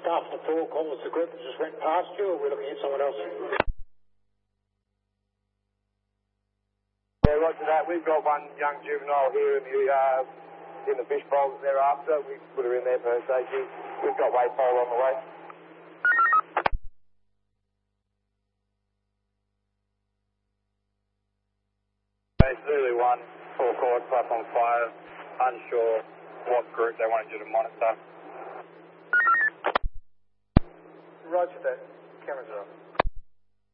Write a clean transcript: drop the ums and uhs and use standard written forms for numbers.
staff at the four corners of the group that just went past you, or we're looking at someone else? Yeah, roger that. We've got one young juvenile here in the fish bowls thereafter. We put her in there for her safety. We've got Waypole on the way. Zulu 1, 4 course, platform 5, unsure what group they wanted you to monitor. Roger that. Cameras are up.